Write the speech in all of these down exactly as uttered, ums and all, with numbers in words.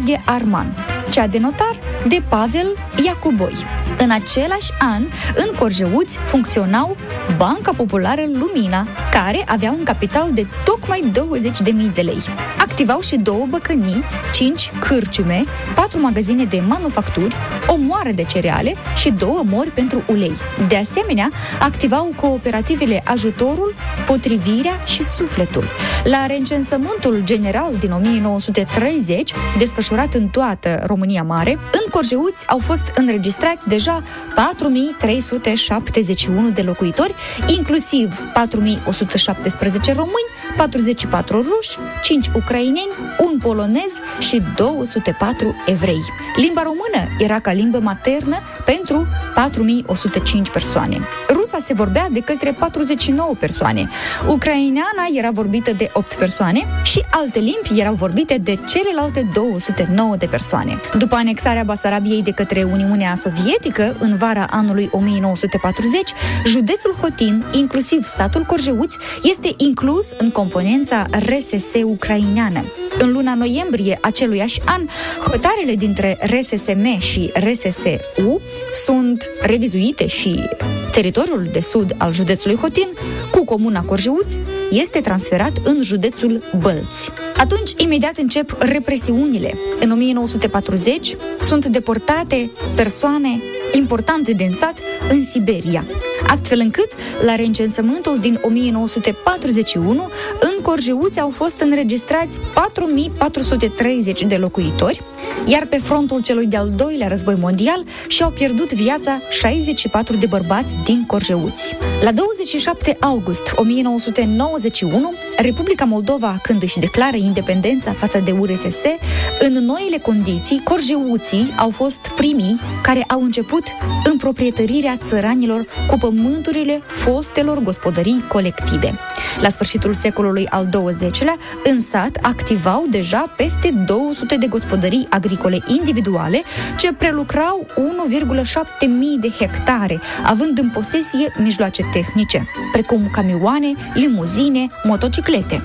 Gheorghe Arman, cea de notar de Pavel Iacuboi. În același an, în Corjeuți funcționau Banca Populară Lumina, care avea un capital de tocmai douăzeci de mii de lei. Activau și două băcănii, cinci cârciume, patru magazine de manufacturi, o moară de cereale și două mori pentru ulei. De asemenea, activau cooperativele Ajutorul, Potrivirea și Sufletul. La recensământul general din o mie nouă sute treizeci, desfășurat în toată România Mare, în Corjeuți au fost înregistrați deja patru mii trei sute șaptezeci și unu de locuitori, inclusiv patru mii o sută șaptesprezece români, patruzeci și patru ruși, cinci ucraineni, un polonez și două sute patru evrei. Limba română era ca limbă maternă pentru patru mii o sută cinci persoane. Rusa se vorbea de către patruzeci și nouă persoane. Ucraineana era vorbită de opt persoane și alte limbi erau vorbite de celelalte două sute nouă de persoane. După anexarea Basarabiei de către Uniunea Sovietică în vara anului o mie nouă sute patruzeci, județul Hotin, inclusiv satul Corjeuți, este inclus în componența R S S ucraineană. În luna noiembrie aceluiași an, hotarele dintre R S S M și R S S U sunt revizuite și teritoriul de sud al județului Hotin, cu comuna Corjeuți, este transferat în județul Bălți. Atunci, imediat încep represiunile. În o mie nouă sute patruzeci sunt deportate persoane importante din sat în Siberia, astfel încât, la recensământul din o mie nouă sute patruzeci și unu, în Corjeuți au fost înregistrați patru mii patru sute treizeci de locuitori, iar pe frontul celui de-al doilea război mondial și-au pierdut viața șaizeci și patru de bărbați din Corjeuți. La douăzeci și șapte august o mie nouă sute nouăzeci și unu, Republica Moldova, când își declară independența față de U R S S, în noile condiții, corjeuții au fost primii care au început împroprietărirea țăranilor cu pământurile fostelor gospodării colective. La sfârșitul secolului al douăzecilea, în sat activau deja peste două sute de gospodării agricole individuale ce prelucrau unu virgulă șapte mii de hectare, având în posesie mijloace tehnice, precum camioane, limuzine, motociclete.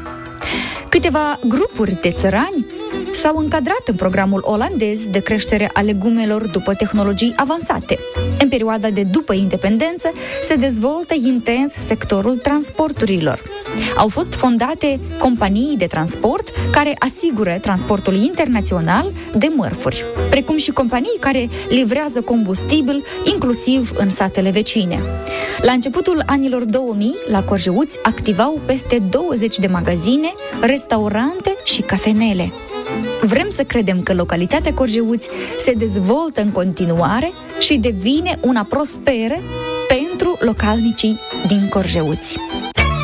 Câteva grupuri de țărani s-au încadrat în programul olandez de creștere a legumelor după tehnologii avansate. În perioada de după independență se dezvoltă intens sectorul transporturilor. Au fost fondate companii de transport care asigură transportul internațional de mărfuri, precum și companii care livrează combustibil, inclusiv în satele vecine. La începutul anilor două mii, la Corjeuți activau peste douăzeci de magazine, restaurante și cafenele. Vrem să credem că localitatea Corjeuți se dezvoltă în continuare și devine una prosperă pentru localnicii din Corjeuți.